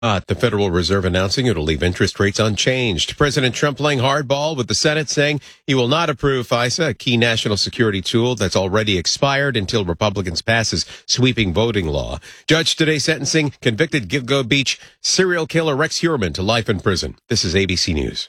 The Federal Reserve announcing it'll leave interest rates unchanged. President Trump playing hardball with the Senate, saying he will not approve FISA, a key national security tool that's already expired until Republicans pass his sweeping voting law. Judge today sentencing convicted Gilgo Beach serial killer Rex Heuermann to life in prison. This is ABC News.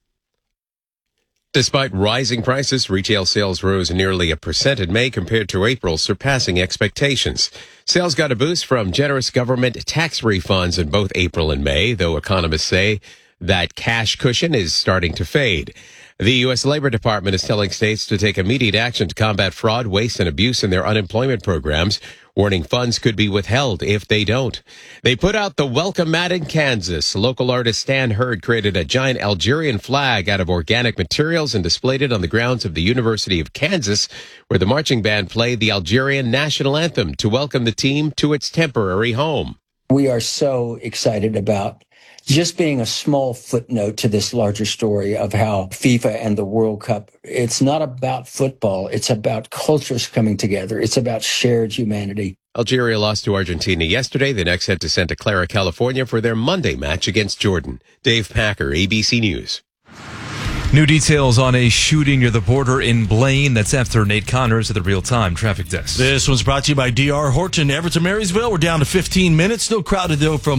Despite rising prices, retail sales rose nearly 1% in May compared to April, surpassing expectations. Sales got a boost from generous government tax refunds in both April and May, though economists say that cash cushion is starting to fade. The U.S. Labor Department is telling states to take immediate action to combat fraud, waste, and abuse in their unemployment programs, warning funds could be withheld if they don't. They put out the welcome mat in Kansas. Local artist Stan Hurd created a giant Algerian flag out of organic materials and displayed it on the grounds of the University of Kansas, where the marching band played the Algerian national anthem to welcome the team to its temporary home. We are so excited about just being a small footnote to this larger story of how FIFA and the World Cup, it's not about football. It's about cultures coming together. It's about shared humanity. Algeria lost to Argentina yesterday. They next head to Santa Clara, California for their Monday match against Jordan. Dave Packer, ABC News. New details on a shooting near the border in Blaine. That's after Nate Connors at the real-time traffic desk. This one's brought to you by D.R. Horton. Everett to Marysville, we're down to 15 minutes. Still crowded, though, from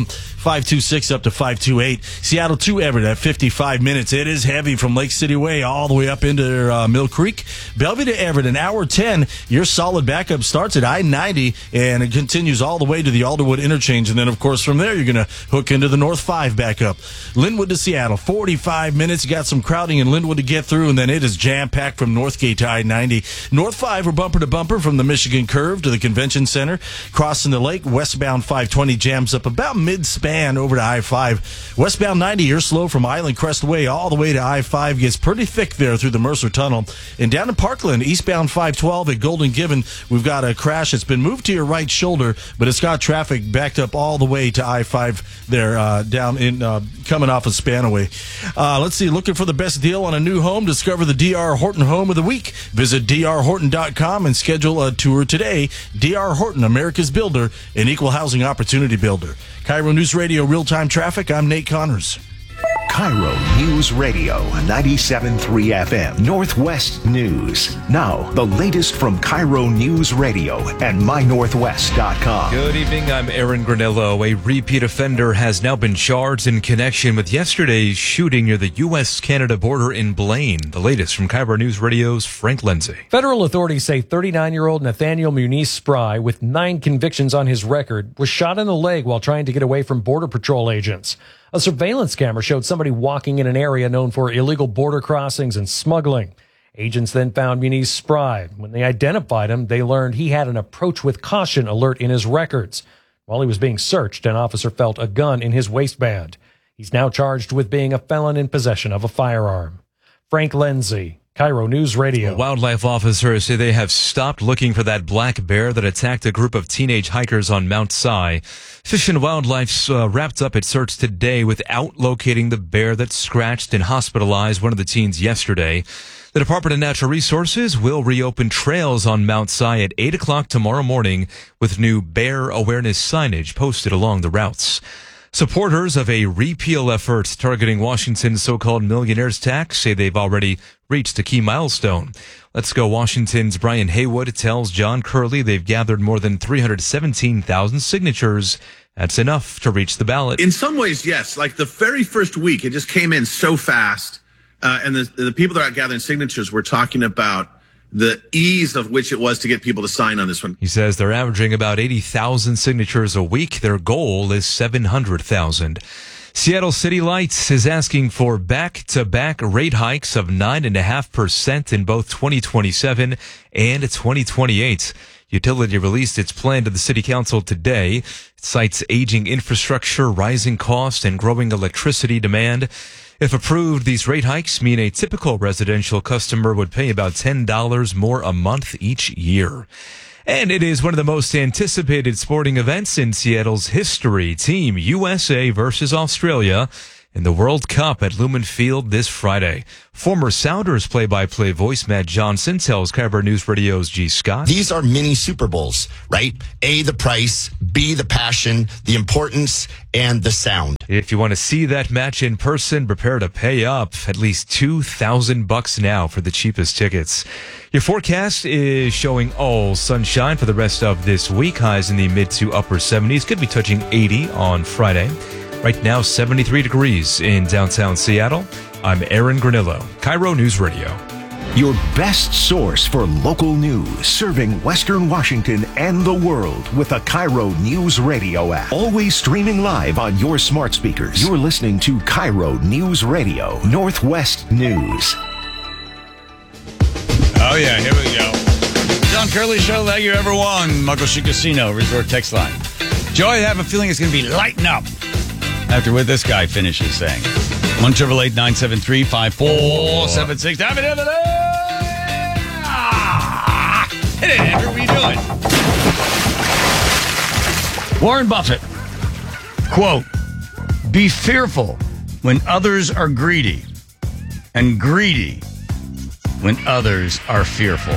526 up to 528. Seattle to Everett at 55 minutes. It is heavy from Lake City Way all the way up into Mill Creek. Bellevue to Everett, an hour 10. Your solid backup starts at I-90, and it continues all the way to the Alderwood interchange. And then, of course, from there, you're going to hook into the North 5 backup. Linwood to Seattle, 45 minutes. You got some crowding in Linwood to get through, and then it is jam-packed from Northgate to I-90. North 5, we're bumper to bumper from the Michigan Curve to the Convention Center. Crossing the lake, westbound 520 jams up about mid-span over to I-5. Westbound 90, you're slow from Island Crest Way all the way to I-5. Gets pretty thick there through the Mercer Tunnel. And down in Parkland, eastbound 512 at Golden Gibbon, we've got a crash. It's been moved to your right shoulder, but it's got traffic backed up all the way to I-5 there down in coming off of Spanaway. Let's see, looking for the best deal on a new home? Discover the D.R. Horton Home of the Week. Visit drhorton.com and schedule a tour today. D.R. Horton, America's builder, an equal housing opportunity builder. Cairo News Radio, real-time traffic. I'm Nate Connors. Cairo News Radio, 97.3 FM, Northwest News. Now, the latest from Cairo News Radio and mynorthwest.com. Good evening, I'm Aaron Granillo. A repeat offender has now been charged in connection with yesterday's shooting near the U.S.-Canada border in Blaine. The latest from Cairo News Radio's Frank Lindsay. Federal authorities say 39-year-old Nathaniel Muniz Spry, with 9 convictions on his record, was shot in the leg while trying to get away from Border Patrol agents. A surveillance camera showed somebody walking in an area known for illegal border crossings and smuggling. Agents then found Muniz Spry. When they identified him, they learned he had an approach with caution alert in his records. While he was being searched, an officer felt a gun in his waistband. He's now charged with being a felon in possession of a firearm. Frank Lindsay, Cairo News Radio. Wildlife officers say they have stopped looking for that black bear that attacked a group of teenage hikers on Mount Si. Fish and Wildlife wrapped up its search today without locating the bear that scratched and hospitalized one of the teens yesterday. The Department of Natural Resources will reopen trails on Mount Si at 8 o'clock tomorrow morning with new bear awareness signage posted along the routes. Supporters of a repeal effort targeting Washington's so-called millionaires tax say they've already reached a key milestone. Let's Go Washington's Brian Haywood tells John Curley they've gathered more than 317,000 signatures. That's enough to reach the ballot. In some ways, yes. Like the very first week, it just came in so fast. And the people that are gathering signatures were talking about the ease of which it was to get people to sign on this one. He says they're averaging about 80,000 signatures a week. Their goal is 700,000. Seattle City Lights is asking for back-to-back rate hikes of 9.5% in both 2027 and 2028. Utility released its plan to the City Council today. It cites aging infrastructure, rising costs, and growing electricity demand. If approved, these rate hikes mean a typical residential customer would pay about $10 more a month each year. And it is one of the most anticipated sporting events in Seattle's history. Team USA versus Australia. in the World Cup at Lumen Field this Friday. Former Sounders play-by-play voice Matt Johnson tells KIRO News Radio's G. Scott. These are mini Super Bowls, right? A, the price, B, the passion, the importance, and the sound. If you want to see that match in person, prepare to pay up at least $2,000 now for the cheapest tickets. Your forecast is showing all sunshine for the rest of this week. Highs in the mid to upper 70s. Could be touching 80 on Friday. Right now, 73 degrees in downtown Seattle. I'm Aaron Granillo, KIRO News Radio. Your best source for local news, serving Western Washington and the world with the KIRO News Radio app. Always streaming live on your smart speakers. You're listening to KIRO News Radio, Northwest News. Oh, yeah, here we go. John Curley Show, that you ever won. Muckleshoot Casino, Resort Text Line. Joy, I have a feeling it's going to be lighting up after what this guy finishes saying. 1-888-973-5476. Have it in the hit it, Andrew. What are you doing? Warren Buffett, quote, be fearful when others are greedy, and greedy when others are fearful.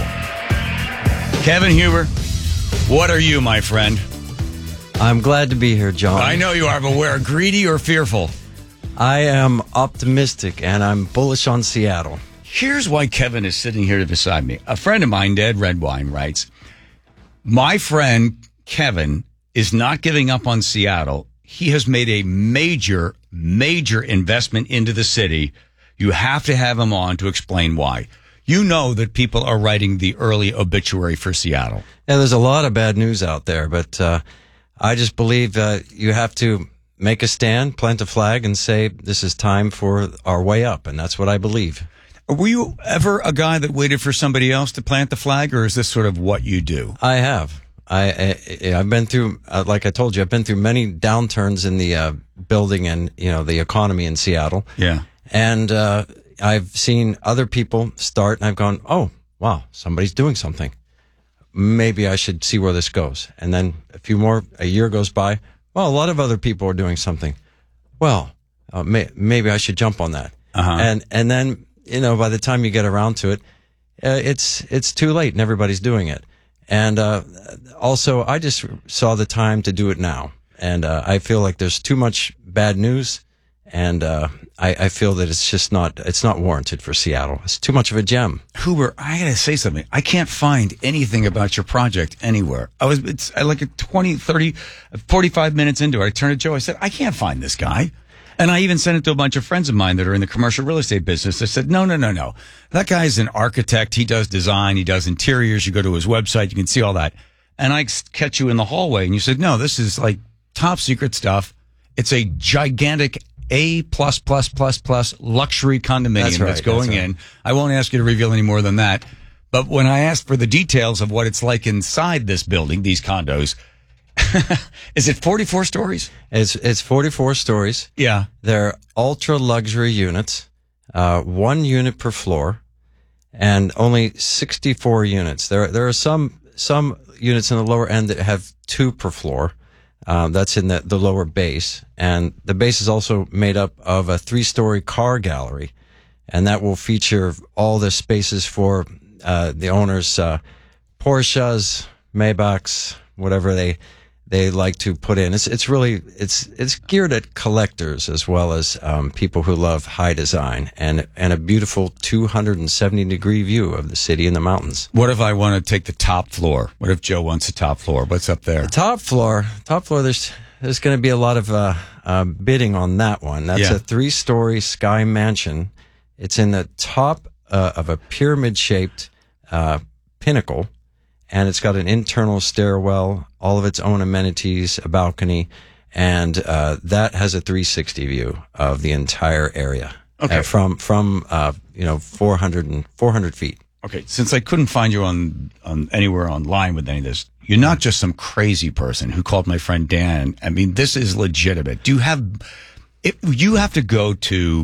Kevin Huber, what are you, my friend? I'm glad to be here, John. I know you are, but where, greedy or fearful? I am optimistic, and I'm bullish on Seattle. Here's why Kevin is sitting here beside me. A friend of mine, Dad Redwine, writes, my friend Kevin is not giving up on Seattle. He has made a major, major investment into the city. You have to have him on to explain why. You know that people are writing the early obituary for Seattle. Yeah, there's a lot of bad news out there, but I just believe you have to make a stand, plant a flag, and say this is time for our way up, and that's what I believe. Were you ever a guy that waited for somebody else to plant the flag, or is this sort of what you do? I have. I've been through, like I told you, I've been through many downturns in the building and the economy in Seattle. Yeah, and I've seen other people start, and I've gone, oh wow, somebody's doing something. Maybe I should see where this goes. And then a year goes by. Well, a lot of other people are doing something. Well, maybe I should jump on that. And then, by the time you get around to it, it's too late and everybody's doing it. And, also I just saw the time to do it now. And, I feel like there's too much bad news. And, I feel that it's not warranted for Seattle. It's too much of a gem. Huber, I gotta say something. I can't find anything about your project anywhere. It's like 20, 30, 45 minutes into it. I turned to Joe. I said, I can't find this guy. And I even sent it to a bunch of friends of mine that are in the commercial real estate business. I said, no. That guy's an architect. He does design. He does interiors. You go to his website. You can see all that. And I catch you in the hallway and you said, no, this is like top secret stuff. It's a gigantic A+++ luxury condominium that's going in. I won't ask you to reveal any more than that. But when I asked for the details of what it's like inside this building, these condos, is it 44 stories? It's 44 stories. Yeah. They're ultra luxury units, 1 unit per floor, and only 64 units. There are some units in the lower end that have 2 per floor. That's in the lower base. And the base is also made up of a 3-story car gallery. And that will feature all the spaces for, the owners, Porsches, Maybachs, whatever they like to put in. It's really geared at collectors as well as, people who love high design and a beautiful 270-degree view of the city and the mountains. What if I want to take the top floor? What if Joe wants the top floor? What's up there? The top floor, there's going to be a lot of, bidding on that one. That's a 3-story sky mansion. It's in the top, of a pyramid-shaped, pinnacle. And it's got an internal stairwell, all of its own amenities, a balcony, and that has a 360 view of the entire area. Okay. From 400 feet. Okay, since I couldn't find you on anywhere online with any of this, you're not just some crazy person who called my friend Dan. I mean, this is legitimate. You have to go to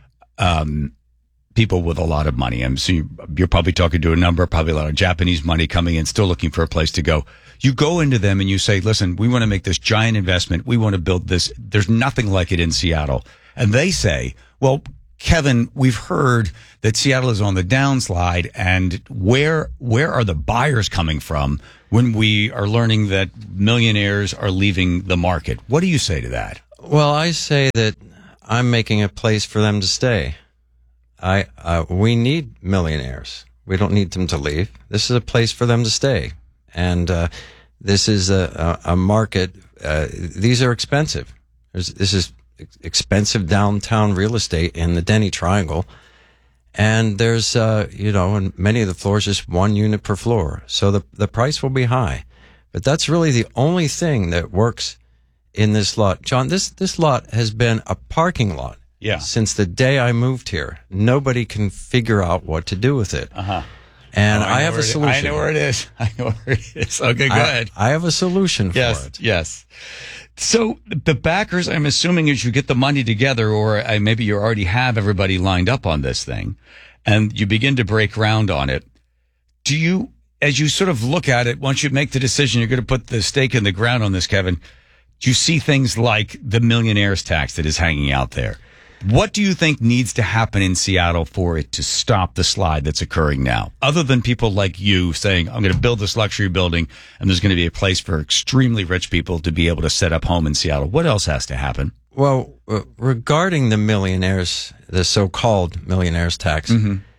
people with a lot of money. So you're probably talking to a number, probably a lot of Japanese money coming in, still looking for a place to go. You go into them and you say, listen, we want to make this giant investment. We want to build this. There's nothing like it in Seattle. And they say, well, Kevin, we've heard that Seattle is on the downslide, and where are the buyers coming from when we are learning that millionaires are leaving the market? What do you say to that? Well, I say that I'm making a place for them to stay. We need millionaires. We don't need them to leave. This is a place for them to stay. And this is a market. These are expensive. This is expensive downtown real estate in the Denny Triangle. And there's, in many of the floors, just 1 unit per floor. So the price will be high. But that's really the only thing that works in this lot. John, this lot has been a parking lot. Yeah. Since the day I moved here. Nobody can figure out what to do with it. Uh-huh. And I have a solution. I know where it is. Okay, go ahead. I have a solution for it. Yes. So the backers, I'm assuming, as you get the money together, or maybe you already have everybody lined up on this thing, and you begin to break ground on it, do you, as you sort of look at it, once you make the decision, you're going to put the stake in the ground on this, Kevin, do you see things like the millionaire's tax that is hanging out there? What do you think needs to happen in Seattle for it to stop the slide that's occurring now? Other than people like you saying, I'm going to build this luxury building and there's going to be a place for extremely rich people to be able to set up home in Seattle. What else has to happen? Well, regarding the millionaires, the so-called millionaires tax,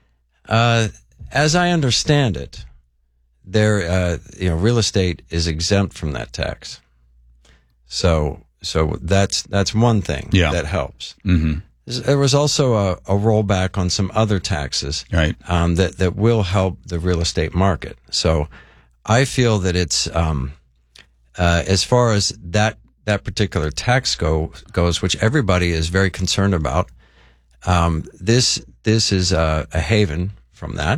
as I understand it, real estate is exempt from that tax. So that's one thing that helps. Mm-hmm. There was also a rollback on some other taxes, right? That will help the real estate market. So I feel that it's as far as that particular tax goes, which everybody is very concerned about. This is a haven from that,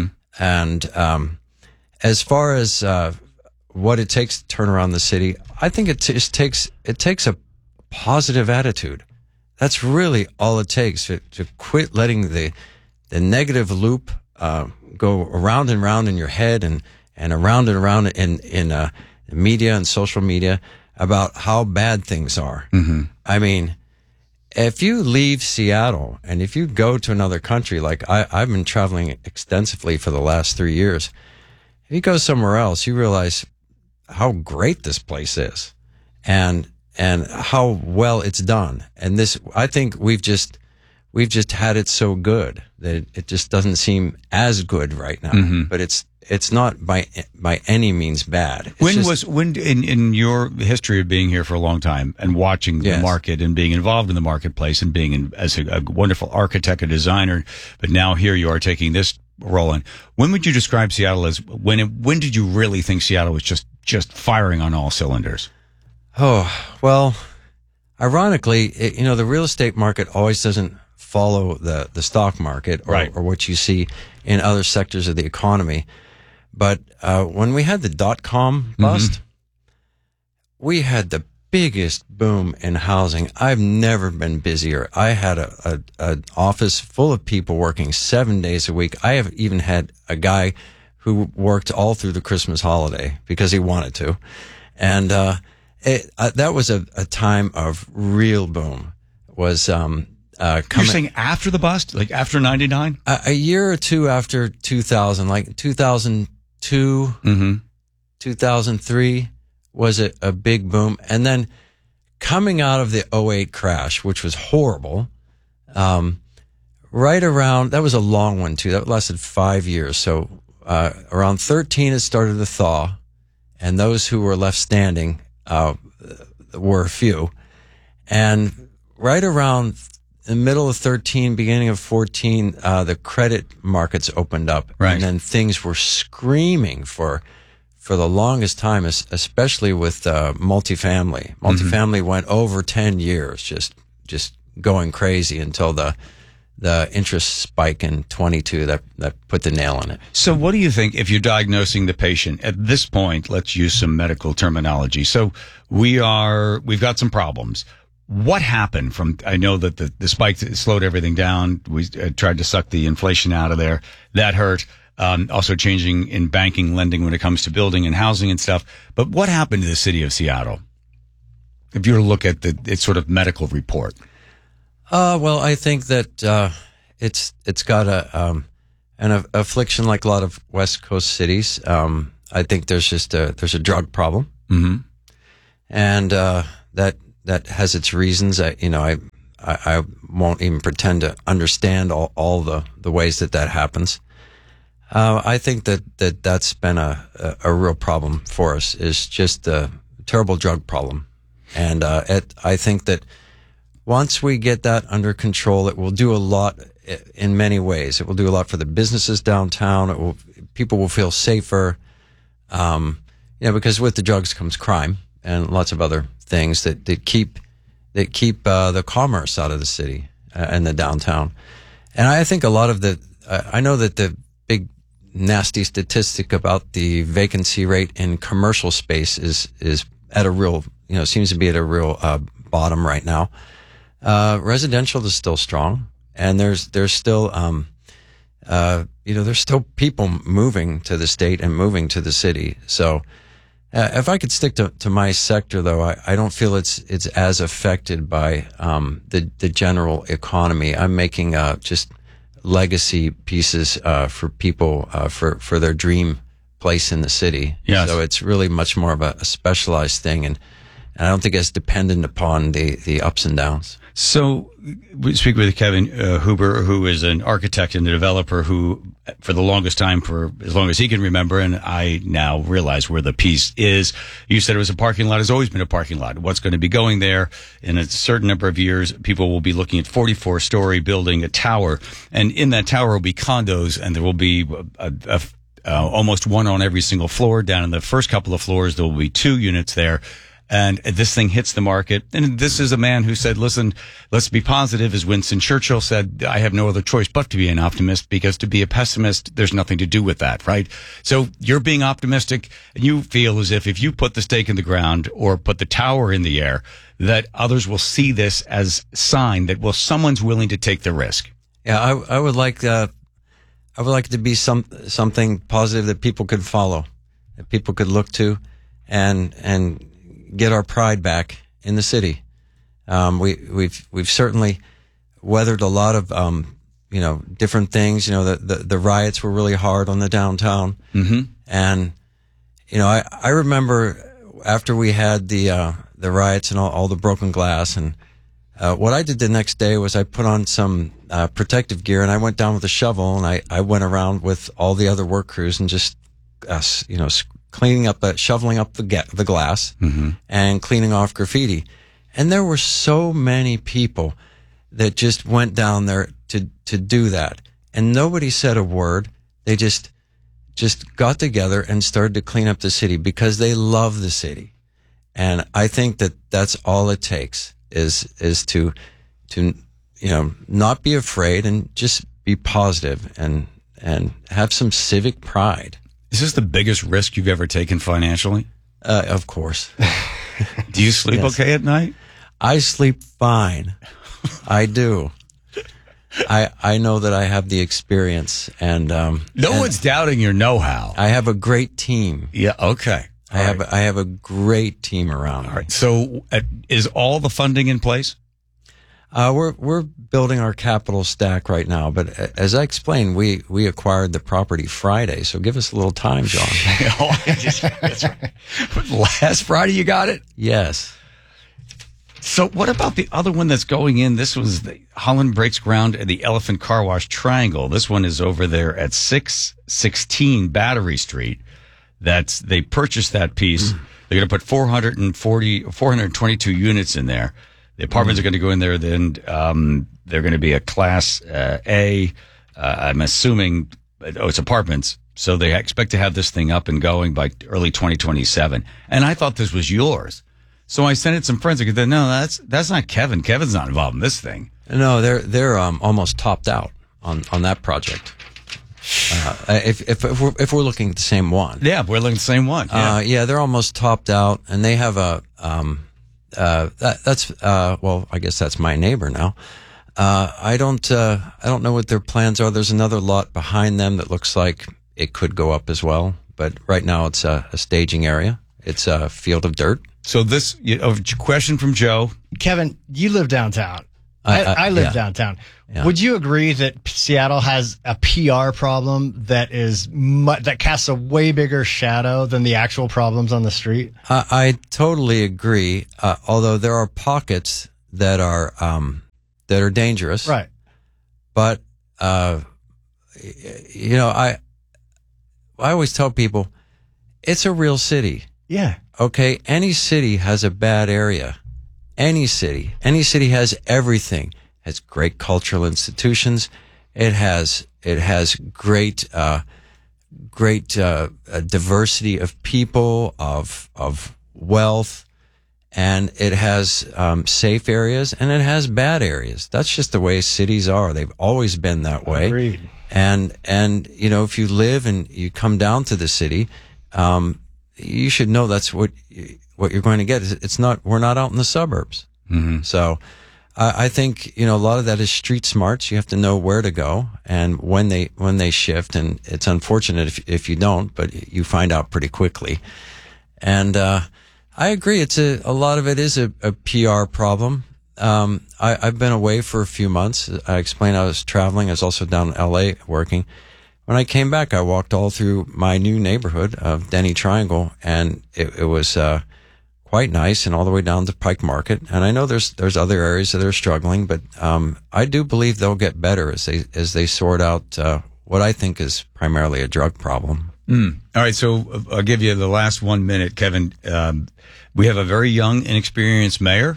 and as far as what it takes to turn around the city, I think it takes a positive attitude. That's really all it takes to quit letting the negative loop go around and around in your head and around and around in media and social media about how bad things are. Mm-hmm. I mean, if you leave Seattle and if you go to another country, like I've been traveling extensively for the last 3 years, if you go somewhere else, you realize how great this place is and how well it's done. And this, I think we've just had it so good that it just doesn't seem as good right now, but it's not by any means bad. When in your history of being here for a long time and watching the market and being involved in the marketplace and being as a wonderful architect and designer, but now here you are taking this role in, when would you describe Seattle as, when did you really think Seattle was just firing on all cylinders? Oh, well, ironically, the real estate market always doesn't follow the stock market or what you see in other sectors of the economy. But when we had the .com bust, we had the biggest boom in housing. I've never been busier. I had an office full of people working 7 days a week. I have even had a guy who worked all through the Christmas holiday because he wanted to. And that was a time of real boom. Was you're saying after the bust, like after 99? A year or two after 2000, like 2002, 2003 was a big boom. And then coming out of the 2008 crash, which was horrible, right around, that was a long one too. That lasted 5 years. So around 13, it started to thaw. And those who were left standing were a few. And right around the middle of 13, beginning of 14, the credit markets opened up. Right. And then things were screaming for the longest time, especially with multifamily. Multifamily went over 10 years, just going crazy until the interest spike in 22 that put the nail in it. So what do you think if you're diagnosing the patient at this point? Let's use some medical terminology. So we've got some problems. What happened I know that the spike slowed everything down. We tried to suck the inflation out of there. That hurt. Also changing in banking, lending when it comes to building and housing and stuff. But what happened to the city of Seattle? If you were to look at its sort of medical report. Well, I think that it's got an affliction like a lot of West Coast cities. I think there's a drug problem, and that has its reasons. I won't even pretend to understand all the ways that happens. I think that's been a real problem for us, is just a terrible drug problem. And I think that once we get that under control, it will do a lot in many ways. It will do a lot for the businesses downtown. People will feel safer. Because with the drugs comes crime and lots of other things that keep the commerce out of the city and the downtown. And I think a lot of I know that the big nasty statistic about the vacancy rate in commercial space is at a real, seems to be at a real bottom right now. Residential is still strong, and there's still there's still people moving to the state and moving to the city. So if I could stick to my sector, though, I don't feel it's as affected by the general economy. I'm making just legacy pieces for people for their dream place in the city. Yes. So it's really much more of a specialized thing, and I don't think it's dependent upon the ups and downs. So we speak with Kevin Huber, who is an architect and a developer who, for the longest time, for as long as he can remember, and I now realize where the piece is. You said it was a parking lot. It's always been a parking lot. What's going to be going there in a certain number of years? People will be looking at 44-story building, a tower, and in that tower will be condos, and there will be almost one on every single floor. Down in the first couple of floors, there will be 2 units there. And this thing hits the market. And this is a man who said, listen, let's be positive. As Winston Churchill said, I have no other choice but to be an optimist, because to be a pessimist, there's nothing to do with that, right? So you're being optimistic, and you feel as if you put the stake in the ground or put the tower in the air, that others will see this as sign that, well, someone's willing to take the risk. Yeah, I would like it to be something positive that people could follow, that people could look to, and get our pride back in the city. We've certainly weathered a lot of different things. The riots were really hard on the downtown, and I remember after we had the riots and all the broken glass, and what I did the next day was I put on some protective gear, and I went down with a shovel, and I went around with all the other work crews and just cleaning up shoveling up the glass and cleaning off graffiti. And there were so many people that just went down there to do that. And nobody said a word. They just got together and started to clean up the city because they love the city. And I think that that's all it takes is to not be afraid and just be positive and have some civic pride. Is this the biggest risk you've ever taken financially? Of course. Do you sleep okay at night? I sleep fine. I do. I know that I have the experience, and no one's doubting your know-how. I have a great team. Yeah. Okay. I have a great team around me. All right. So, is all the funding in place? We're building our capital stack right now, but as I explained, we acquired the property Friday, so give us a little time, John. That's right. Last Friday you got it? Yes. So what about the other one that's going in? This was the Holland Breaks Ground and the Elephant Car Wash Triangle. This one is over there at 616 Battery Street. They purchased that piece. They're going to put 422 units in there. The apartments are going to go in there. Then they're going to be a Class A. I'm assuming it's apartments. So they expect to have this thing up and going by early 2027. And I thought this was yours. So I sent it to some friends. I go, no, that's not Kevin. Kevin's not involved in this thing. No, they're almost topped out on that project. If we're looking at the same one. Yeah, we're looking at the same one. Yeah, they're almost topped out, and they have I guess that's my neighbor now. I don't know what their plans are. There's another lot behind them that looks like it could go up as well. But right now it's a staging area. It's a field of dirt. So this a question from Joe. Kevin, you live downtown. I live downtown. Yeah. Would you agree that Seattle has a PR problem that that casts a way bigger shadow than the actual problems on the street? I totally agree. Although there are pockets that are dangerous, right? But I always tell people it's a real city. Yeah. Okay. Any city has a bad area. Any city has everything. It has great cultural institutions. It has great diversity of people, of wealth, and it has safe areas and it has bad areas. That's just the way cities are. They've always been that way. Agreed. And if you live and you come down to the city, you should know that's what you're going to get. We're not out in the suburbs. Mm-hmm. So I think, a lot of that is street smarts. You have to know where to go and when they shift. And it's unfortunate if you don't, but you find out pretty quickly. And, I agree. A lot of it is a PR problem. I've been away for a few months. I explained I was traveling. I was also down in LA working. When I came back, I walked all through my new neighborhood of Denny Triangle, and it was quite nice, and all the way down to Pike Market. And I know there's other areas that are struggling, but I do believe they'll get better as they sort out what I think is primarily a drug problem. All right, so I'll give you the last 1 minute, Kevin. We have a very young, inexperienced mayor.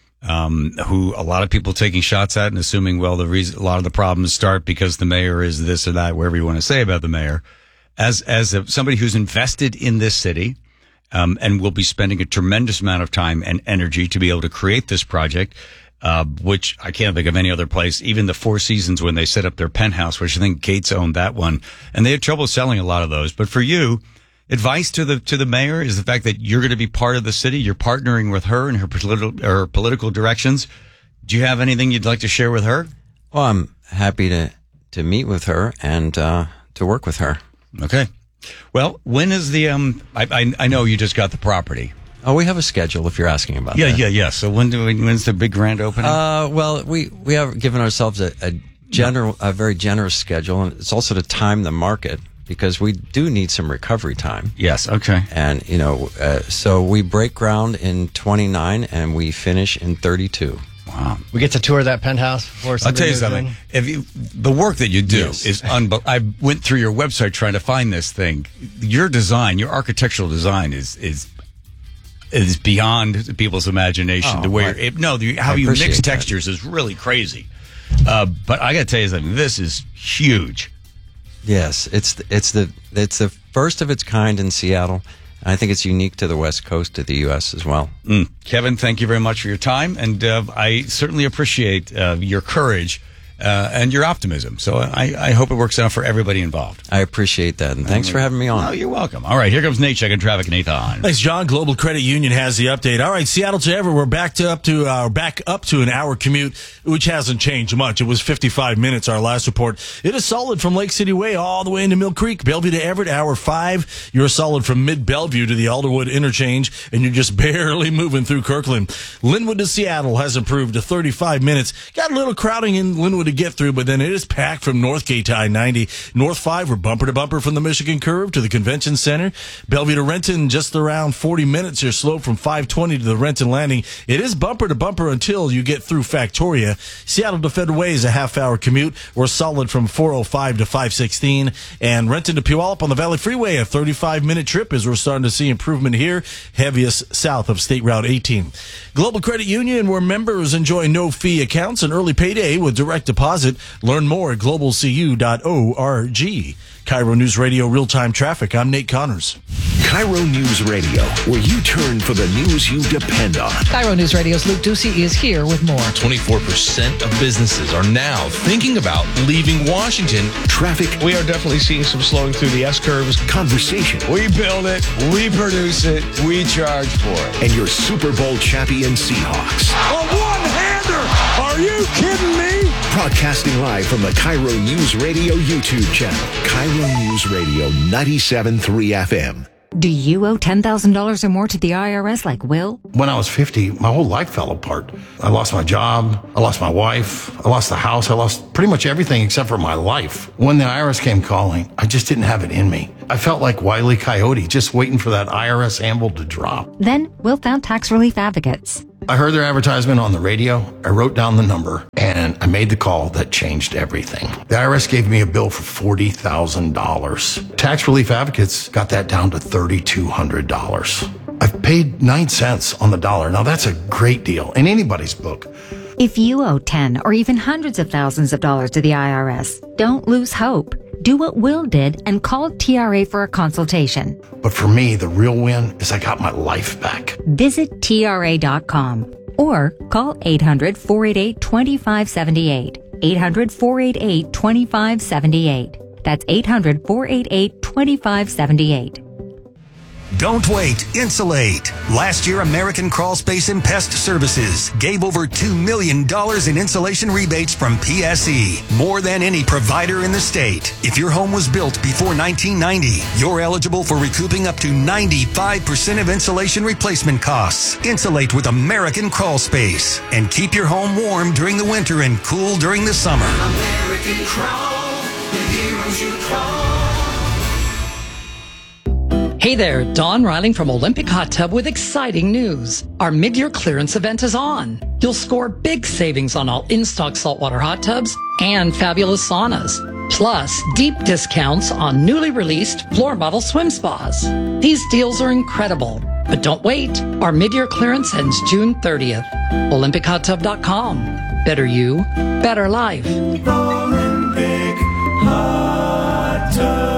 Who a lot of people taking shots at and assuming, well, a lot of the problems start because the mayor is this or that, whatever you want to say about the mayor. As somebody who's invested in this city, and will be spending a tremendous amount of time and energy to be able to create this project, which I can't think of any other place, even the Four Seasons when they set up their penthouse, which I think Gates owned that one, and they had trouble selling a lot of those. But for you, advice to the mayor is the fact that you're going to be part of the city. You're partnering with her in her political directions. Do you have anything you'd like to share with her? Well, I'm happy to meet with her and to work with her. Okay. Well, when is the I know you just got the property. Oh, we have a schedule if you're asking about that. Yeah. So when's the big grand opening? Well, we have given ourselves a very generous schedule, and it's also to time the market, because we do need some recovery time. Yes, okay. And, so we break ground in 29 and we finish in 32. Wow. We get to tour that penthouse. I'll tell you something. The work that you do is unbelievable. I went through your website trying to find this thing. Your design, your architectural design is beyond people's imagination. How you mix textures is really crazy. But I got to tell you something. This is huge. Yes, it's the first of its kind in Seattle. I think it's unique to the West Coast of the U.S. as well. Kevin, thank you very much for your time, and I certainly appreciate your courage and your optimism. So I hope it works out for everybody involved. I appreciate that, and thanks for having me on. Oh, you're welcome. All right, here comes Nate checking traffic. Nathan. Thanks, John. Global Credit Union has the update. All right, Seattle to Everett, we're back up to an hour commute, which hasn't changed much. It was 55 minutes, our last report. It is solid from Lake City Way all the way into Mill Creek. Bellevue to Everett, hour 5. You're solid from Mid-Bellevue to the Alderwood interchange, and you're just barely moving through Kirkland. Linwood to Seattle has improved to 35 minutes. Got a little crowding in Linwood to get through, but then it is packed from Northgate to I-90. North 5, we're bumper to bumper from the Michigan Curve to the Convention Center. Bellevue to Renton, just around 40 minutes. You're slow from 520 to the Renton Landing. It is bumper to bumper until you get through Factoria. Seattle to Federal Way is a half-hour commute. We're solid from 405 to 516. And Renton to Puyallup on the Valley Freeway, a 35-minute trip as we're starting to see improvement here. Heaviest south of State Route 18. Global Credit Union, where members enjoy no-fee accounts and early payday with direct deposit. Learn more at globalcu.org. Cairo News Radio real-time traffic. I'm Nate Connors. Cairo News Radio, where you turn for the news you depend on. Cairo News Radio's Luke Ducey is here with more. 24% of businesses are now thinking about leaving Washington. Traffic. We are definitely seeing some slowing through the S-curves. Conversation. We build it, we produce it, we charge for it. And your Super Bowl champion Seahawks. A one-hander! Are you kidding me? Broadcasting live from the Cairo News Radio YouTube channel. Cairo News Radio 97.3 FM. Do you owe $10,000 or more to the IRS like Will? When I was 50, my whole life fell apart. I lost my job. I lost my wife. I lost the house. I lost pretty much everything except for my life. When the IRS came calling, I just didn't have it in me. I felt like Wile E. Coyote, just waiting for that IRS anvil to drop. Then Will found Tax Relief Advocates. I heard their advertisement on the radio. I wrote down the number and I made the call that changed everything. The IRS gave me a bill for $40,000. Tax Relief Advocates got that down to $3,200. I've paid 9 cents on the dollar. Now that's a great deal in anybody's book. If you owe 10 or even hundreds of thousands of dollars to the IRS, don't lose hope. Do what Will did and call TRA for a consultation. But for me, the real win is I got my life back. Visit TRA.com or call 800-488-2578. 800-488-2578. That's 800-488-2578. Don't wait. Insulate. Last year, American Crawl Space and Pest Services gave over $2 million in insulation rebates from PSE, more than any provider in the state. If your home was built before 1990, you're eligible for recouping up to 95% of insulation replacement costs. Insulate with American Crawl Space and keep your home warm during the winter and cool during the summer. American Crawl, the heroes you call. Hey there, Dawn Riling from Olympic Hot Tub with exciting news. Our mid-year clearance event is on. You'll score big savings on all in-stock saltwater hot tubs and fabulous saunas. Plus, deep discounts on newly released floor model swim spas. These deals are incredible. But don't wait. Our mid-year clearance ends June 30th. OlympicHotTub.com. Better you, better life. Olympic Hot Tub.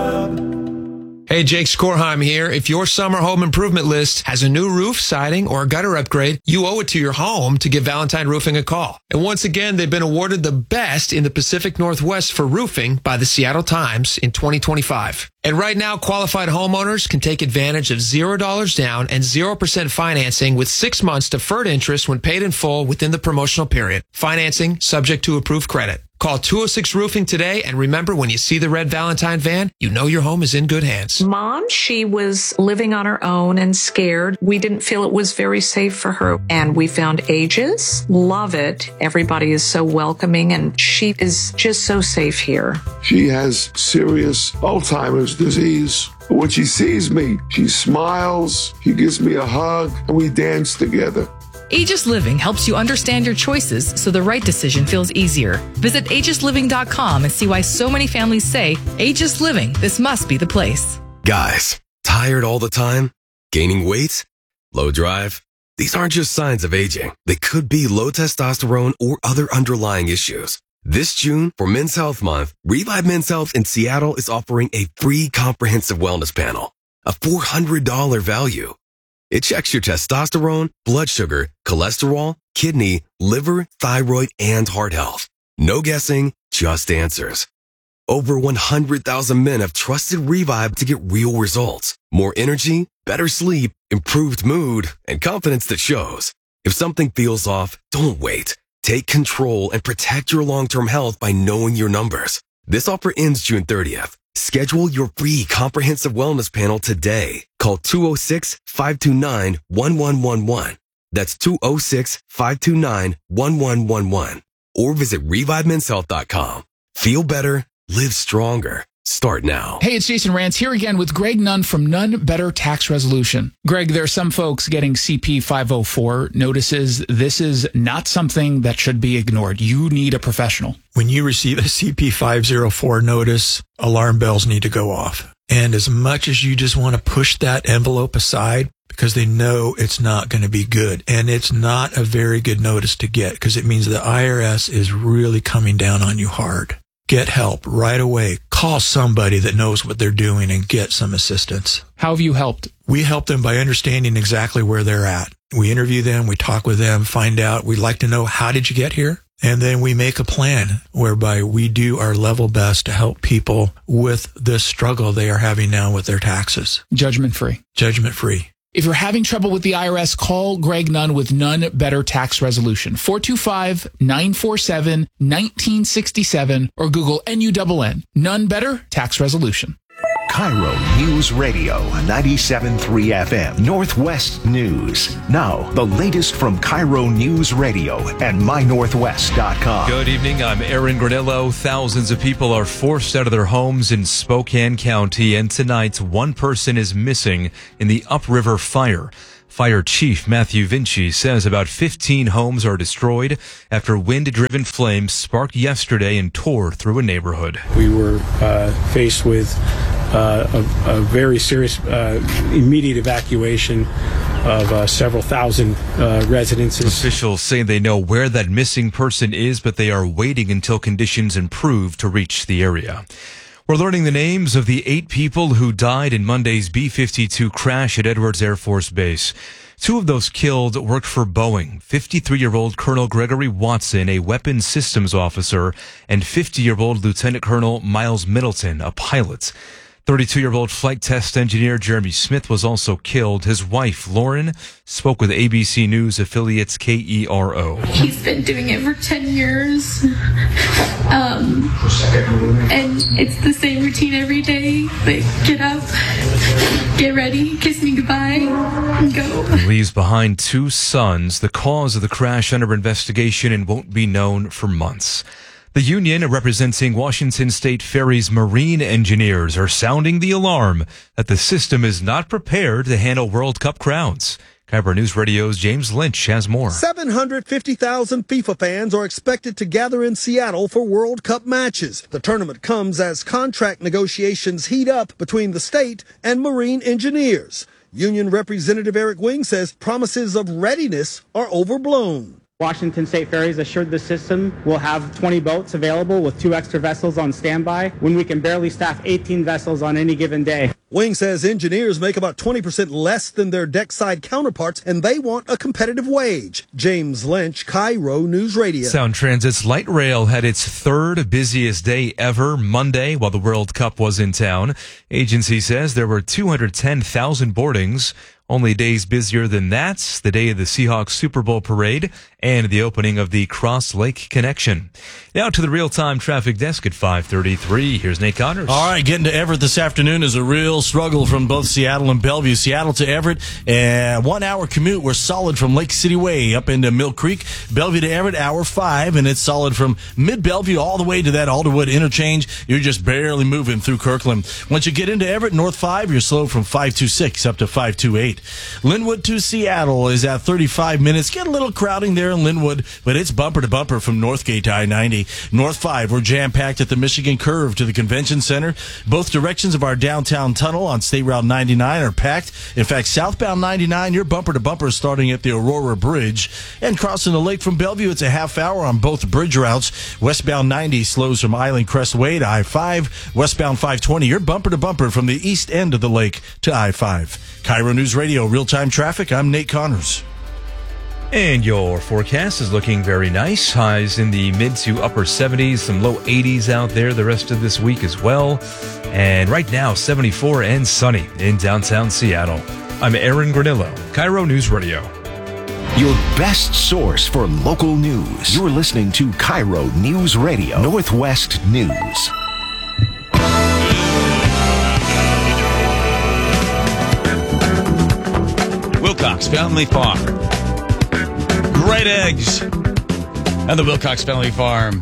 Hey, Jake Skorheim here. If your summer home improvement list has a new roof, siding, or a gutter upgrade, you owe it to your home to give Valentine Roofing a call. And once again, they've been awarded the best in the Pacific Northwest for roofing by the Seattle Times in 2025. And right now, qualified homeowners can take advantage of $0 down and 0% financing with 6 months deferred interest when paid in full within the promotional period. Financing subject to approved credit. Call 206 Roofing today, and remember, when you see the red Valentine van, you know your home is in good hands. Mom, she was living on her own and scared. We didn't feel it was very safe for her, and we found Aegis. Love it. Everybody is so welcoming, and she is just so safe here. She has serious Alzheimer's disease. When she sees me, she smiles, she gives me a hug, and we dance together. Aegis Living helps you understand your choices so the right decision feels easier. Visit AegisLiving.com and see why so many families say, Aegis Living, this must be the place. Guys, tired all the time? Gaining weight? Low drive? These aren't just signs of aging. They could be low testosterone or other underlying issues. This June, for Men's Health Month, Revive Men's Health in Seattle is offering a free comprehensive wellness panel, a $400 value. It checks your testosterone, blood sugar, cholesterol, kidney, liver, thyroid, and heart health. No guessing, just answers. Over 100,000 men have trusted Revive to get real results. More energy, better sleep, improved mood, and confidence that shows. If something feels off, don't wait. Take control and protect your long-term health by knowing your numbers. This offer ends June 30th. Schedule your free comprehensive wellness panel today. Call 206-529-1111. That's 206-529-1111. Or visit ReviveMen'sHealth.com. Feel better, live stronger. Start now. Hey, it's Jason Rantz here again with Greg Nunn from Nunn Better Tax Resolution. Greg, there are some folks getting CP 504 notices. This is not something that should be ignored. You need a professional. When you receive a CP 504 notice, alarm bells need to go off. And as much as you just want to push that envelope aside, because they know it's not going to be good. And it's not a very good notice to get, because it means the IRS is really coming down on you hard. Get help right away. Call somebody that knows what they're doing and get some assistance. How have you helped? We help them by understanding exactly where they're at. We interview them, we talk with them, find out. We'd like to know, how did you get here? And then we make a plan whereby we do our level best to help people with this struggle they are having now with their taxes. Judgment free. Judgment free. If you're having trouble with the IRS, call Greg Nunn with None Better Tax Resolution. 425-947-1967 or Google NUNN. None Better Tax Resolution. Cairo News Radio, 97.3 FM, Northwest News. Now, the latest from Cairo News Radio and MyNorthwest.com. Good evening, I'm Aaron Granillo. Thousands of people are forced out of their homes in Spokane County, and tonight, one person is missing in the Upriver fire. Fire Chief Matthew Vinci says about 15 homes are destroyed after wind-driven flames sparked yesterday and tore through a neighborhood. We were faced with a very serious immediate evacuation of several thousand residences. Officials say they know where that missing person is, but they are waiting until conditions improve to reach the area. We're learning the names of the 8 people who died in Monday's B-52 crash at Edwards Air Force Base. 2 of those killed worked for Boeing. 53-year-old Colonel Gregory Watson, a weapons systems officer, and 50-year-old Lieutenant Colonel Miles Middleton, a pilot. 32-year-old flight test engineer Jeremy Smith was also killed. His wife, Lauren, spoke with ABC News affiliates KERO. He's been doing it for 10 years. And it's the same routine every day. Like, get up, get ready, kiss me goodbye, and go. He leaves behind 2 sons. The cause of the crash under investigation and won't be known for months. The union representing Washington State Ferry's marine engineers are sounding the alarm that the system is not prepared to handle World Cup crowds. Cairo News Radio's James Lynch has more. 750,000 FIFA fans are expected to gather in Seattle for World Cup matches. The tournament comes as contract negotiations heat up between the state and marine engineers. Union Representative Eric Wing says promises of readiness are overblown. Washington State Ferries assured the system will have 20 boats available with 2 extra vessels on standby when we can barely staff 18 vessels on any given day. Wing says engineers make about 20% less than their deckside counterparts, and they want a competitive wage. James Lynch, Cairo News Radio. Sound Transit's light rail had its 3rd busiest day ever Monday while the World Cup was in town. Agency says there were 210,000 boardings. Only days busier than that, the day of the Seahawks Super Bowl parade and the opening of the Cross Lake Connection. Now to the real-time traffic desk at 5:33. Here's Nate Connors. All right, getting to Everett this afternoon is a real struggle from both Seattle and Bellevue. Seattle to Everett, 1 hour commute. We're solid from Lake City Way up into Mill Creek. Bellevue to Everett, hour 5, and it's solid from mid-Bellevue all the way to that Alderwood interchange. You're just barely moving through Kirkland. Once you get into Everett, North 5, you're slow from 526 up to 528. Linwood to Seattle is at 35 minutes. Get a little crowding there in Linwood, but it's bumper to bumper from Northgate to I-90. North 5, we're jam-packed at the Michigan Curve to the Convention Center. Both directions of our downtown tunnel on State Route 99 are packed. In fact, southbound 99, you're bumper to bumper starting at the Aurora Bridge. And crossing the lake from Bellevue, it's a half hour on both bridge routes. Westbound 90 slows from Island Crestway to I-5. Westbound 520, you're bumper to bumper from the east end of the lake to I-5. Cairo News Radio, real-time traffic. I'm Nate Connors. And your forecast is looking very nice. Highs in the mid to upper 70s, some low 80s out there the rest of this week as well. And right now, 74 and sunny in downtown Seattle. I'm Aaron Granillo, Cairo News Radio. Your best source for local news. You're listening to Cairo News Radio, Northwest News. Wilcox Family Farm. Great eggs. And the Wilcox Family Farm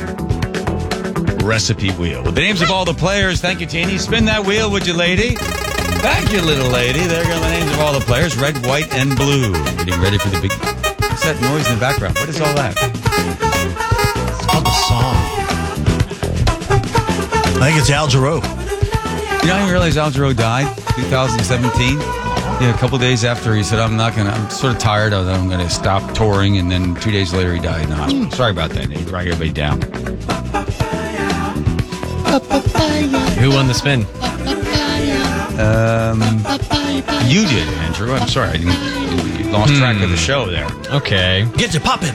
recipe wheel. With the names of all the players. Thank you, Teeny. Spin that wheel, would you, lady? Thank you, little lady. There go the names of all the players. Red, white, and blue. Getting ready for the big... What's that noise in the background? What is all that? It's called the song. I think it's Al Jarreau. You know, I didn't realize Al Jarreau died 2017. Yeah, a couple days after he said, I'm sort of tired of that. I'm going to stop touring. And then 2 days later, he died in the hospital. Sorry about that, Nate. Drag everybody down. Who won the spin? You did, Andrew. I'm sorry. You lost track of the show there. Okay. Get you popping.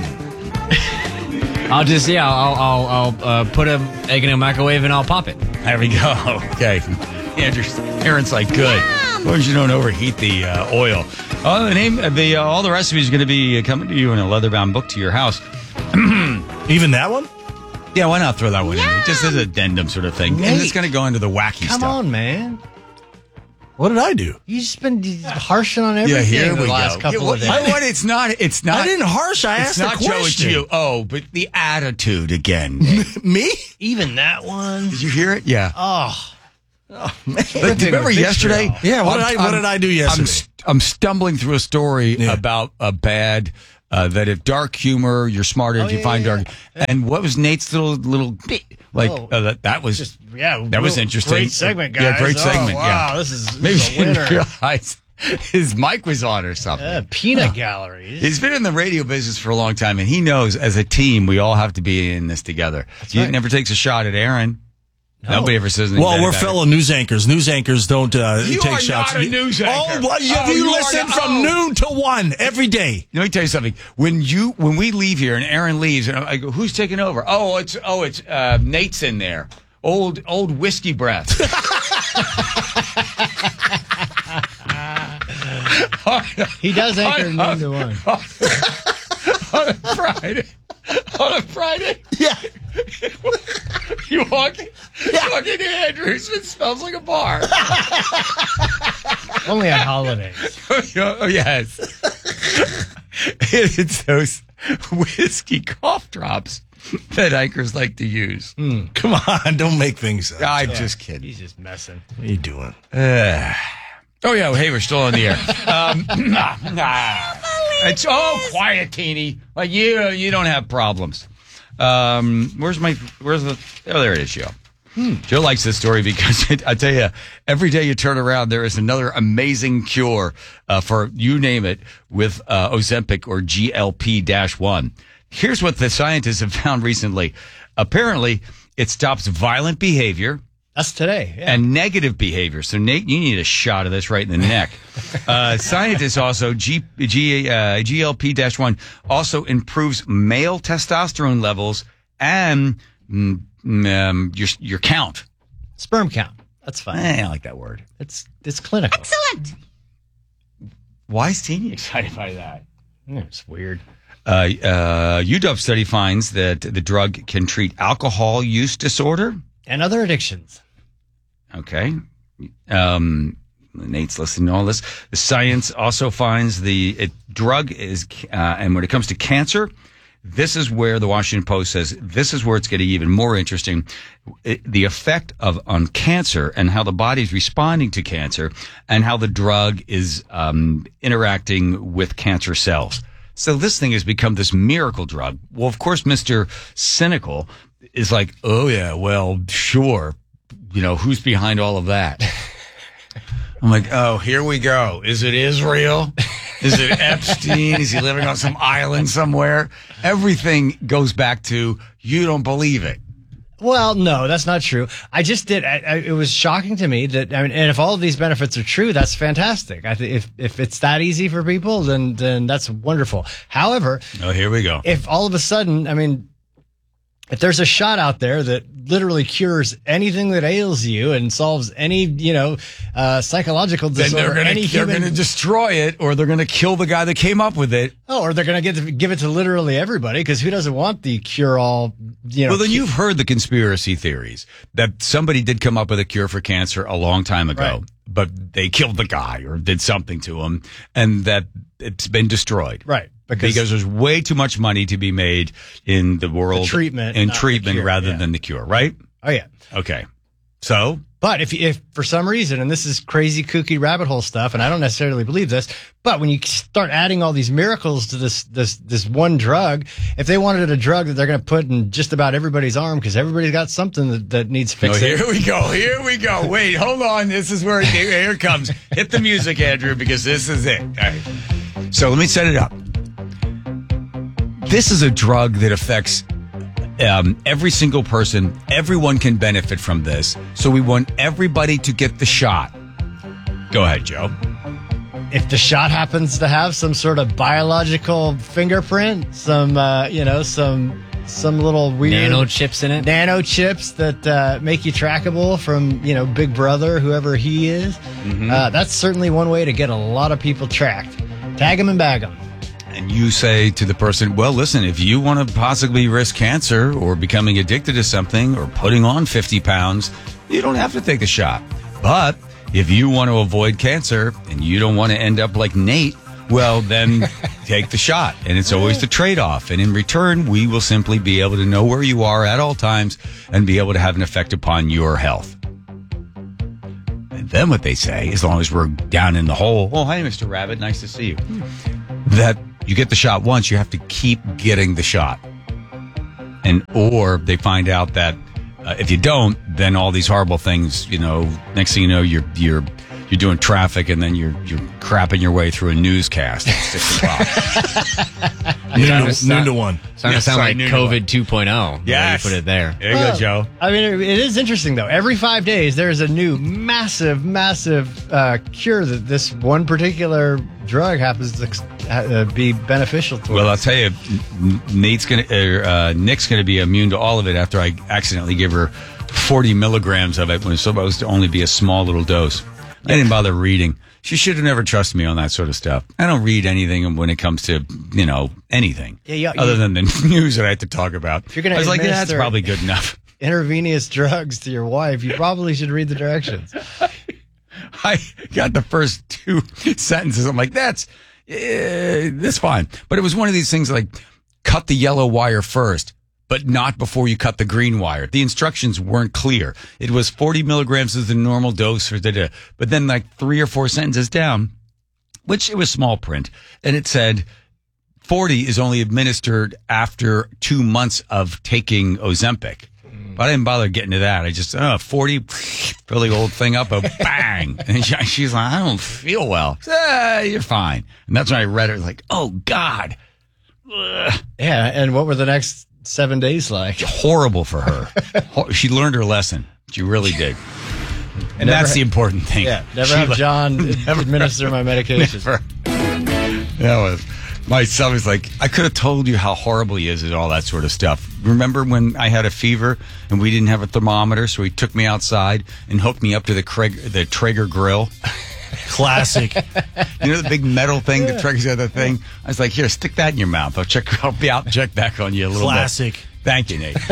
I'll put an egg in a microwave and I'll pop it. There we go. Okay. Aaron's like, good. long as you don't overheat the oil. All the recipes are going to be coming to you in a leather-bound book to your house. Even that one? Yeah, why not throw that one in there? Just as an addendum sort of thing. Nate, and it's going to go into the wacky Come stuff. on, man. What did I do? You just been harshing on everything here the we last go. couple of days. You know what? It's not. I didn't harsh. I asked not a question. Joe, it's you. Oh, but the attitude again. Me? Even that one? Did you hear it? Yeah. Oh man. But remember yesterday? Yeah, what did I do yesterday? I'm stumbling through a story about a bad that if dark humor, you're smarter if you find dark. And what was Nate's little that was just that was interesting. Great segment, guys. Yeah, great segment. Wow, yeah, this is maybe a he didn't winner. realize his mic was on or something. Peanut galleries. He's been in the radio business for a long time, and he knows as a team we all have to be in this together. He never takes a shot at Aaron. Nobody ever says anything. Well, bad we're about fellow it. news anchors. News anchors don't You take are shots. not a news anchor. Oh, well, you listen from noon to 1 every day. Let me tell you something. When we leave here and Aaron leaves, and I go, "Who's taking over?" Oh, it's Nate's in there. Old whiskey breath. He does anchor noon to 1. On a Friday. Yeah. You walk into Andrews, it smells like a bar. Only on holidays. Oh, yes. It's those whiskey cough drops that anchors like to use. Come on, don't make things up. I'm just kidding. He's just messing. What are you doing? Oh, yeah. Hey, we're still on the air. It's quiet, Teeny. Like you don't have problems. Where's the? Oh, there it is, Joe. Joe likes this story because I tell you, every day you turn around, there is another amazing cure for you name it with Ozempic or GLP-1. Here's what the scientists have found recently. Apparently, it stops violent behavior. That's today. Yeah. And negative behavior. So, Nate, you need a shot of this right in the neck. Scientists also, GLP-1 also improves male testosterone levels and your count. Sperm count. That's fine. I don't like that word. It's clinical. Excellent. Why is Teeny excited by that? It's weird. UW study finds that the drug can treat alcohol use disorder. And other addictions. Okay. Nate's listening to all this. The science also finds the drug is, and when it comes to cancer, this is where the Washington Post says this is where it's getting even more interesting. The effect on cancer and how the body's responding to cancer and how the drug is interacting with cancer cells. So this thing has become this miracle drug. Well, of course, Mr. Cynical is like, oh, yeah, well, sure. You know, who's behind all of that? I'm like, oh, here we go. Is it Israel? Is it Epstein? Is he living on some island somewhere? Everything goes back to, you don't believe it. Well, no, that's not true. I just did. It was shocking to me that, and if all of these benefits are true, that's fantastic. I think if it's that easy for people, then that's wonderful. However, here we go. If all of a sudden, if there's a shot out there that literally cures anything that ails you and solves any, psychological disorder, then they're going to destroy it, or they're going to kill the guy that came up with it. Oh, or they're going to give it to literally everybody, because who doesn't want the cure-all? Well, then you've heard the conspiracy theories that somebody did come up with a cure for cancer a long time ago, but they killed the guy or did something to him, and that it's been destroyed. Right. Because there's way too much money to be made in the world treatment rather than the cure, right? Oh, yeah. Okay. So? But if for some reason, and this is crazy, kooky rabbit hole stuff, and I don't necessarily believe this, but when you start adding all these miracles to this one drug, if they wanted a drug that they're going to put in just about everybody's arm because everybody's got something that needs fixing. Here we go. Wait, hold on. This is where here it comes. Hit the music, Andrew, because this is it. All right. So let me set it up. This is a drug that affects every single person. Everyone can benefit from this. So we want everybody to get the shot. Go ahead, Joe. If the shot happens to have some sort of biological fingerprint, some some little weird nano chips in it. Nano chips that make you trackable from Big Brother, whoever he is. Mm-hmm. That's certainly one way to get a lot of people tracked. Tag them and bag them. And you say to the person, well, listen, if you want to possibly risk cancer or becoming addicted to something or putting on 50 pounds, you don't have to take the shot. But if you want to avoid cancer and you don't want to end up like Nate, well, then take the shot. And it's always the trade-off. And in return, we will simply be able to know where you are at all times and be able to have an effect upon your health. And then what they say, as long as we're down in the hole, oh, hi, Mr. Rabbit, nice to see you, that you get the shot once, you have to keep getting the shot. Or they find out that if you don't, then all these horrible things, next thing you know, you're doing traffic and then you're crapping your way through a newscast at 6 o'clock. Noon to 1. It's going to sound like COVID 2.0. Yes. You put it there. There you go, Joe. I mean, it is interesting, though. Every 5 days, there's a new massive cure that this one particular drug happens to be beneficial to. Well, I'll tell you, Nick's going to be immune to all of it after I accidentally give her 40 milligrams of it when it's supposed to only be a small little dose. I didn't bother reading. She should have never trusted me on that sort of stuff. I don't read anything when it comes to, anything other than the news that I have to talk about. If you're gonna I was like, yeah, that's probably good enough. Intravenous drugs to your wife, you probably should read the directions. I got the first 2 sentences. I'm like, that's fine. But it was one of these things like, cut the yellow wire first, but not before you cut the green wire. The instructions weren't clear. It was 40 milligrams is the normal dose for but then like 3 or 4 sentences down, which it was small print, and it said 40 is only administered after 2 months of taking Ozempic. But I didn't bother getting to that. I just, 40, fill the old thing up, bang. And she's like, I don't feel well. You're fine. And that's when I read it. I was like, oh, God. Ugh. Yeah, and what were the next 7 days like? Horrible for her. She learned her lesson. She really did. And that's the important thing. Yeah, never have John administer my medication. That was... My son was like, I could have told you how horrible he is and all that sort of stuff. Remember when I had a fever and we didn't have a thermometer, so he took me outside and hooked me up to the Traeger grill? Classic. The big metal thing that Traeger's got the thing? I was like, here, stick that in your mouth. I'll be out and check back on you a little Classic. bit. Thank you, Nate.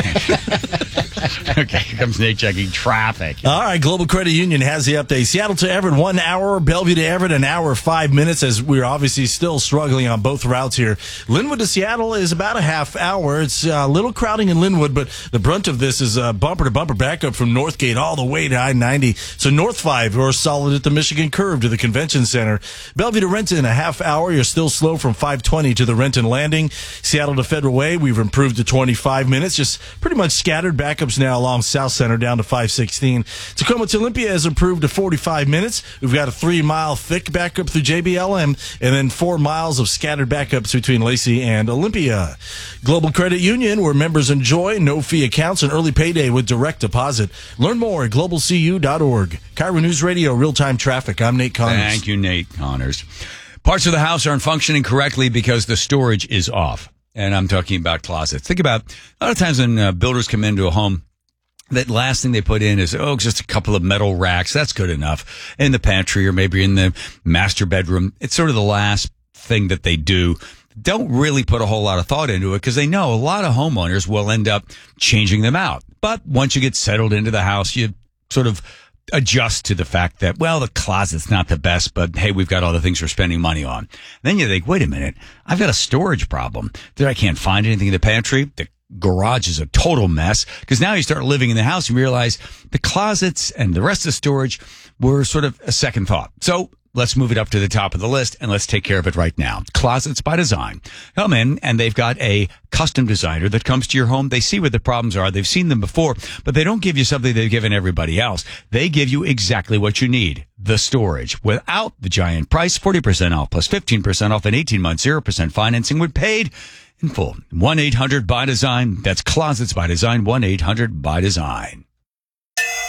Okay, here comes Nate checking traffic. All right, Global Credit Union has the update. Seattle to Everett, 1 hour. Bellevue to Everett, 1 hour, 5 minutes, as we're obviously still struggling on both routes here. Linwood to Seattle is about a half hour. It's a little crowding in Linwood, but the brunt of this is bumper to bumper backup from Northgate all the way to I-90. So North 5, you're solid at the Michigan Curve to the Convention Center. Bellevue to Renton, a half hour. You're still slow from 520 to the Renton Landing. Seattle to Federal Way, we've improved to 25 minutes. Just pretty much scattered backups now along South Center down to 516. Tacoma to Olympia has improved to 45 minutes. We've got a 3-mile thick backup through JBLM and then 4 miles of scattered backups between Lacey and Olympia. Global Credit Union, where members enjoy no-fee accounts and early payday with direct deposit. Learn more at globalcu.org. Cairo News Radio, real-time traffic. I'm Nate Connors. Thank you, Nate Connors. Parts of the house aren't functioning correctly because the storage is off. And I'm talking about closets. Think about a lot of times when builders come into a home, that last thing they put in is, just a couple of metal racks. That's good enough. In the pantry or maybe in the master bedroom. It's sort of the last thing that they do. Don't really put a whole lot of thought into it because they know a lot of homeowners will end up changing them out. But once you get settled into the house, you sort of adjust to the fact that, the closet's not the best, but hey, we've got all the things we're spending money on. Then you think, wait a minute, I've got a storage problem. That I can't find anything in the pantry. The garage is a total mess because now you start living in the house and realize the closets and the rest of the storage were sort of a second thought. So let's move it up to the top of the list and let's take care of it right now. Closets by Design. Come in and they've got a custom designer that comes to your home. They see what the problems are. They've seen them before, but they don't give you something they've given everybody else. They give you exactly what you need. The storage without the giant price, 40% off plus 15% off and 18 months, 0% financing when paid in full. 1-800-BY-DESIGN. That's Closets by Design. 1-800-BY-DESIGN.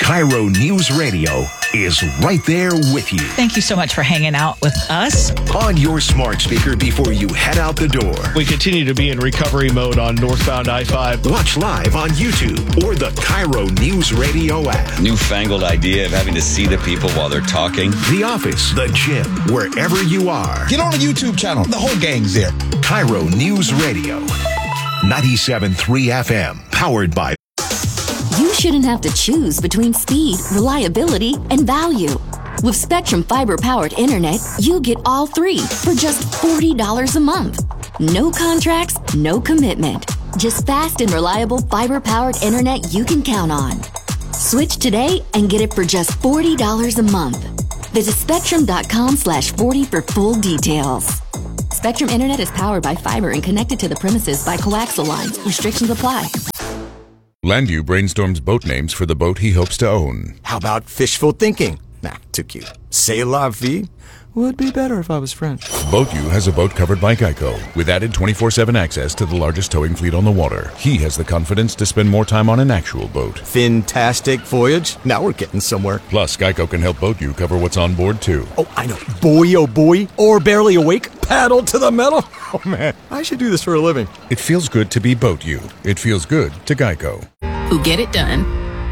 Cairo News Radio is right there with you. Thank you so much for hanging out with us. On your smart speaker before you head out the door. We continue to be in recovery mode on northbound I-5. Watch live on YouTube or the Cairo News Radio app. Newfangled idea of having to see the people while they're talking. The office, the gym, wherever you are. Get on the YouTube channel. The whole gang's there. Cairo News Radio. 97.3 FM. Powered by... You shouldn't have to choose between speed, reliability, and value. With Spectrum Fiber-powered internet, you get all three for just $40 a month. No contracts, no commitment. Just fast and reliable fiber-powered internet you can count on. Switch today and get it for just $40 a month. Visit spectrum.com/40 for full details. Spectrum Internet is powered by fiber and connected to the premises by coaxial lines. Restrictions apply. Landu brainstorms boat names for the boat he hopes to own. How about fishful thinking? Nah, too cute. C'est la vie? Would be better if I was French. BoatU has a boat covered by Geico, with added 24/7 access to the largest towing fleet on the water. He has the confidence to spend more time on an actual boat. Fantastic voyage. Now we're getting somewhere. Plus, Geico can help BoatU cover what's on board, too. Oh, I know. Boy, oh boy. Or barely awake. Paddle to the metal. Oh, man. I should do this for a living. It feels good to be BoatU. It feels good to Geico. Who get it done.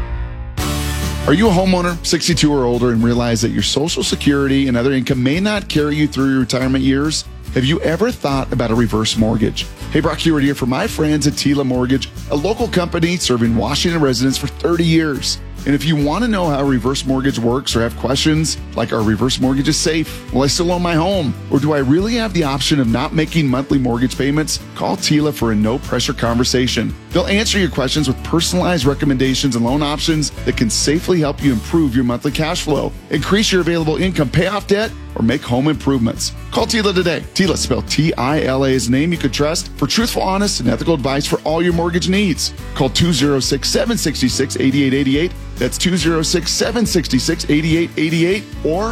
Are you a homeowner, 62 or older, and realize that your Social Security and other income may not carry you through your retirement years? Have you ever thought about a reverse mortgage? Hey, Brock Hewitt here for my friends at Tila Mortgage, a local company serving Washington residents for 30 years. And if you want to know how a reverse mortgage works or have questions like, are reverse mortgages safe? Will I still own my home? Or do I really have the option of not making monthly mortgage payments? Call Tila for a no-pressure conversation. They'll answer your questions with personalized recommendations and loan options that can safely help you improve your monthly cash flow, increase your available income, pay off debt, or make home improvements. Call Tila today. Tila, spelled T-I-L-A, is a name you could trust for truthful, honest, and ethical advice for all your mortgage needs. Call 206-766-8888. That's 206-766-8888 or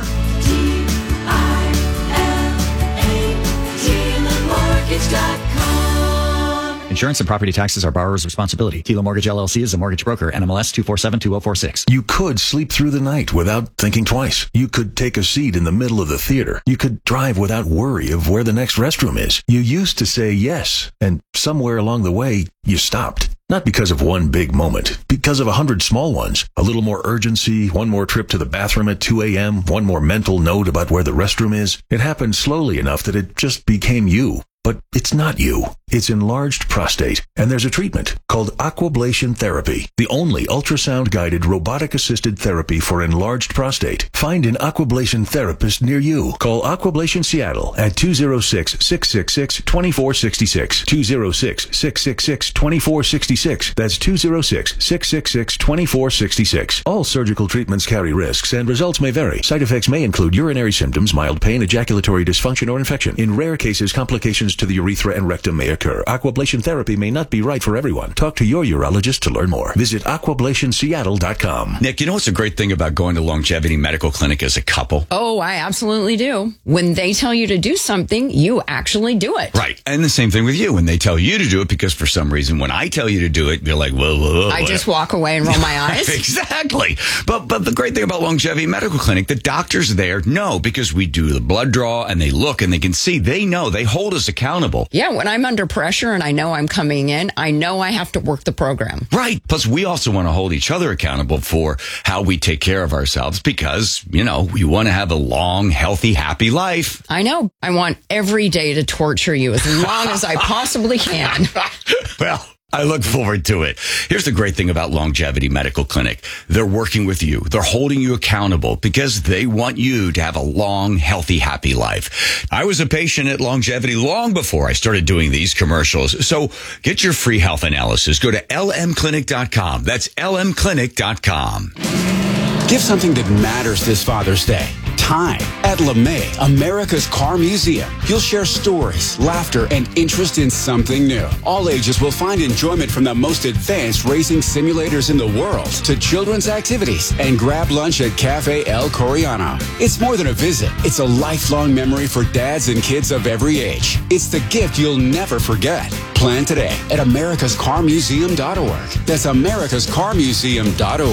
Insurance and property taxes are borrower's responsibility. Tila Mortgage LLC is a mortgage broker. NMLS 2472046. You could sleep through the night without thinking twice. You could take a seat in the middle of the theater. You could drive without worry of where the next restroom is. You used to say yes, and somewhere along the way, you stopped. Not because of one big moment, because of 100 small ones. A little more urgency, one more trip to the bathroom at 2 a.m., one more mental note about where the restroom is. It happened slowly enough that it just became you. But it's not you. It's enlarged prostate, and there's a treatment called aquablation therapy, the only ultrasound-guided robotic-assisted therapy for enlarged prostate. Find an aquablation therapist near you. Call Aquablation Seattle at 206-666-2466, 206-666-2466. That's 206-666-2466. All surgical treatments carry risks, and results may vary. Side effects may include urinary symptoms, mild pain, ejaculatory dysfunction, or infection. In rare cases, complications to the urethra and rectum may occur. Aquablation therapy may not be right for everyone. Talk to your urologist to learn more. Visit aquablationseattle.com. Nick, you know what's a great thing about going to Longevity Medical Clinic as a couple? Oh, I absolutely do. When they tell you to do something, you actually do it. Right. And the same thing with you. When they tell you to do it, because for some reason, when I tell you to do it, you're like, whoa. I just walk away and roll my eyes. Exactly. But the great thing about Longevity Medical Clinic, the doctors there know, because we do the blood draw and they look and they can see, they know, they hold us accountable. Yeah, when I'm under pressure and I know I'm coming in, I know I have to work the program. Right. Plus, we also want to hold each other accountable for how we take care of ourselves because, you know, we want to have a long, healthy, happy life. I know. I want every day to torture you as long as I possibly can. Well, I look forward to it. Here's the great thing about Longevity Medical Clinic. They're working with you. They're holding you accountable because they want you to have a long, healthy, happy life. I was a patient at Longevity long before I started doing these commercials. So get your free health analysis. Go to lmclinic.com. That's lmclinic.com. Give something that matters this Father's Day. Time. At LeMay, America's Car Museum, you'll share stories, laughter, and interest in something new. All ages will find enjoyment from the most advanced racing simulators in the world to children's activities and grab lunch at Cafe El Coriano. It's more than a visit. It's a lifelong memory for dads and kids of every age. It's the gift you'll never forget. Plan today at americascarmuseum.org. That's americascarmuseum.org.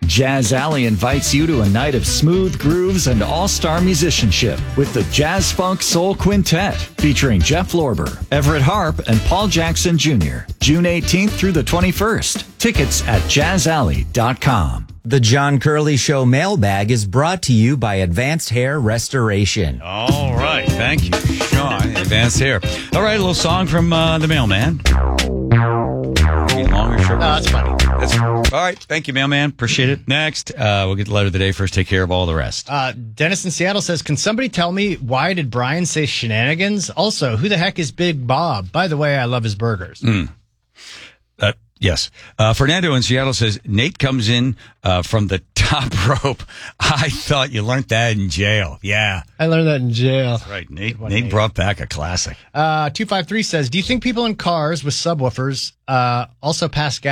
Jazz Alley invites you to a night of smooth grooves and all-star musicianship with the Jazz Funk Soul Quintet featuring Jeff Lorber, Everett Harp, and Paul Jackson Jr. June 18th through the 21st. Tickets at jazzalley.com. The John Curley Show mailbag is brought to you by Advanced Hair Restoration. All right. Thank you, Sean. Advanced Hair. All right, a little song from the mailman. Long or short? No, that's funny. All right. Thank you, mailman. Appreciate it. Next, we'll get the letter of the day first, take care of all the rest. Dennis in Seattle says, can somebody tell me why did Brian say shenanigans? Also, who the heck is Big Bob? By the way, I love his burgers. Yes. Fernando in Seattle says, Nate comes in from the top rope. I thought you learned that in jail. Yeah. I learned that in jail. That's right. Nate brought back a classic. 253 says, do you think people in cars with subwoofers also pass gas?